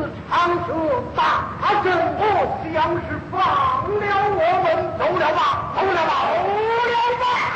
长蛇大圣，我像是放了我们，走了吧，走了吧，走了吧。